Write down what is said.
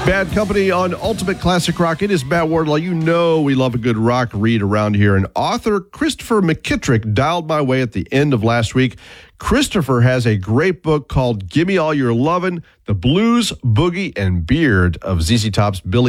Bad Company on Ultimate Classic Rock. It is Matt Wardlaw. You know we love a good rock read around here. And author Christopher McKittrick dialed my way at the end of last week. Christopher has a great book called Gimme All Your Lovin', The Blues, Boogie, and Beard of ZZ Top's Billy